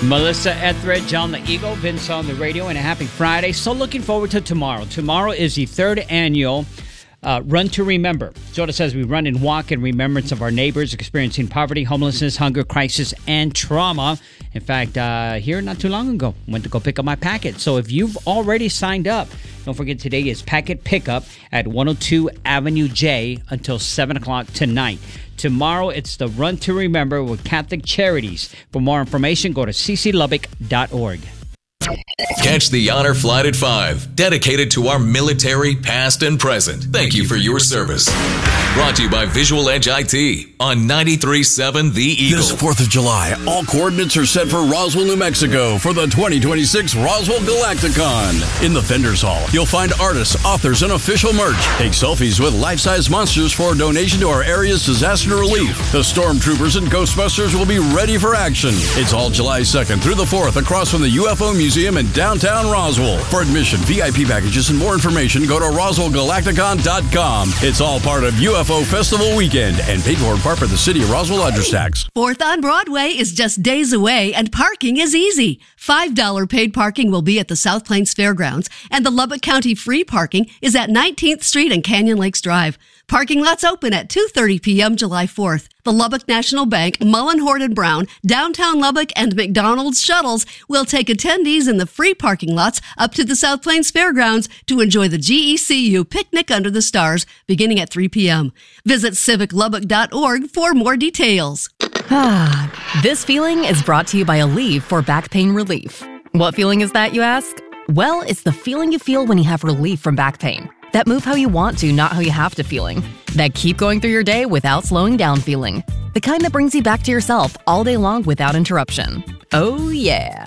Melissa Etheridge on the Eagle, Vince on the radio, and a happy Friday. So looking forward to tomorrow. Tomorrow is the third annual Run to Remember. So it says we run and walk in remembrance of our neighbors experiencing poverty, homelessness, hunger, crisis, and trauma. In fact, here not too long ago, went to go pick up my packet. So if you've already signed up, don't forget today is packet pickup at 102 Avenue J until 7 o'clock tonight. Tomorrow, it's the Run to Remember with Catholic Charities. For more information, go to cclubbock.org. Catch the Honor Flight at 5, dedicated to our military, past and present. Thank you for your service. Brought to you by Visual Edge IT on 93.7 The Eagle. This 4th of July, all coordinates are set for Roswell, New Mexico for the 2026 Roswell Galacticon. In the Vendors Hall, you'll find artists, authors, and official merch. Take selfies with life-size monsters for a donation to our area's disaster relief. The Stormtroopers and Ghostbusters will be ready for action. It's all July 2nd through the 4th across from the UFO Museum in downtown Roswell. For admission, VIP packages, and more information, go to RoswellGalacticon.com. It's all part of UFO Festival Weekend and paid for in part by the City of Roswell Address Tax. 4th on Broadway is just days away, and parking is easy. $5 paid parking will be at the South Plains Fairgrounds, and the Lubbock County free parking is at 19th Street and Canyon Lakes Drive. Parking lots open at 2:30 p.m. July 4th. The Lubbock National Bank, Mullen Horton Brown, Downtown Lubbock, and McDonald's shuttles will take attendees in the free parking lots up to the South Plains Fairgrounds to enjoy the GECU Picnic Under the Stars beginning at 3 p.m. Visit civiclubbock.org for more details. This feeling is brought to you by Aleve for back pain relief. What feeling is that, you ask? Well, it's the feeling you feel when you have relief from back pain. That move how you want to, not how you have to feeling. That keep going through your day without slowing down feeling. The kind that brings you back to yourself all day long without interruption. Oh yeah.